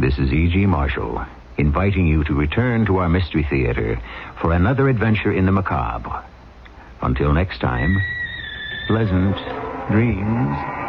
This is E.G. Marshall, inviting you to return to our Mystery Theater for another adventure in the macabre. Until next time, pleasant dreams.